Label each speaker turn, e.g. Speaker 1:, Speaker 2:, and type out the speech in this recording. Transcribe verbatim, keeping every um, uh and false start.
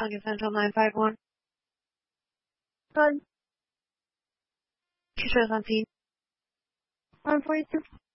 Speaker 1: Lincoln Central nine five one.
Speaker 2: Good.
Speaker 1: She shows on scene.
Speaker 2: one forty-two.